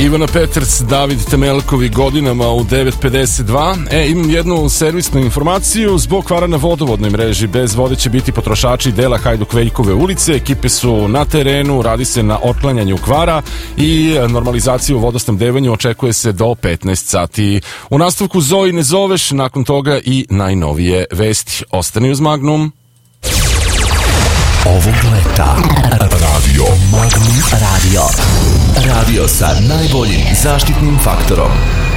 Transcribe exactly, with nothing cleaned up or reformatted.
Ivana Petrc, David Temelkovi godinama u devet pedeset dva. E, imam jednu servisnu informaciju. Zbog kvara na vodovodnoj mreži bez vode će biti potrošači dela Hajduk Veljkove ulice. Ekipe su na terenu, radi se na otklanjanju kvara i normalizaciju u vodosnabdevanju očekuje se do petnaest sati. U nastavku Zoji ne zoveš, nakon toga i najnovije vesti. Ostani uz Magnum. Ovog leta Radio Magnum Radio. Radio sa najboljim zaštitnim faktorom.